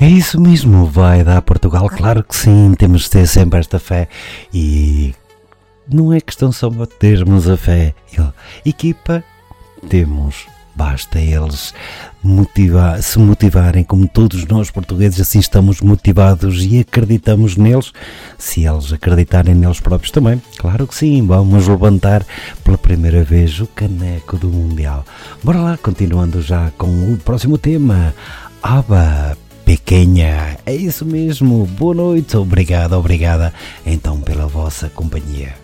É isso mesmo, vai dar Portugal, claro que sim, temos de ter sempre esta fé e não é questão só de termos a fé, equipa temos, basta eles se motivarem como todos nós portugueses, assim estamos motivados e acreditamos neles, se eles acreditarem neles próprios também, claro que sim, vamos levantar pela primeira vez o caneco do Mundial. Bora lá, continuando já com o próximo tema, ABBA. Pequena, é isso mesmo, boa noite, obrigada então pela vossa companhia.